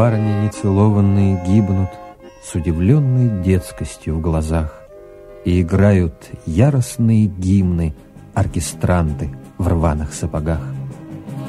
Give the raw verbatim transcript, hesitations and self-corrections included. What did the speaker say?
Парни нецелованные гибнут с удивленной детскостью в глазах, и играют яростные гимны оркестранты в рваных сапогах.